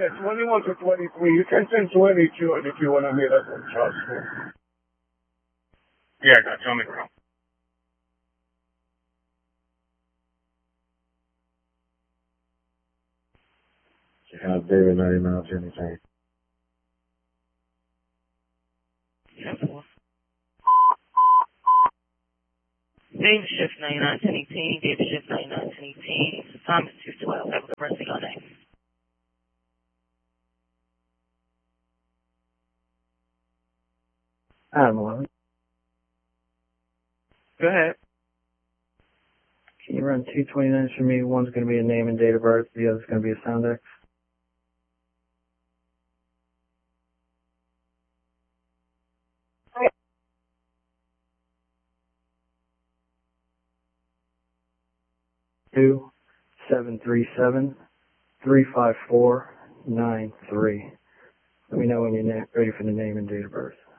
said 21 to 23. You can send 22 if you want to hear that one, trust me. Yeah, I got you on the ground. You have David 99 Jenny Jane. David Shift 991018, David Shift 991018, Thomas 212, have the rest of your name. Adam 11. Go ahead. Can you run 229s for me? One's going to be a name and date of birth, the other's going to be a sound X. Two 737-354-93. Let me know when you're ready for the name and date of birth.